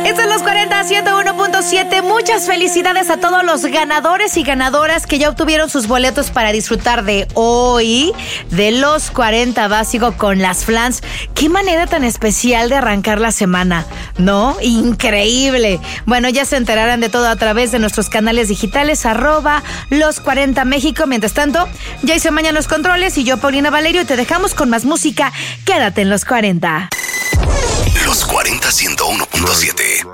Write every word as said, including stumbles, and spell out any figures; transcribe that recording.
Estos son los cuarenta, ciento uno punto siete. Muchas felicidades a todos los ganadores y ganadoras que ya obtuvieron sus boletos para disfrutar de hoy, de los cuarenta Básico con las Flans. Qué manera tan especial de arrancar la semana, ¿no? Increíble. Bueno, ya se enterarán de todo a través de nuestros canales digitales, arroba los cuarenta México. Mientras tanto, ya hice mañana los controles y yo, Paulina Valerio, y te dejamos con más música. Quédate en los cuarenta. Los cuarenta, ciento uno punto siete.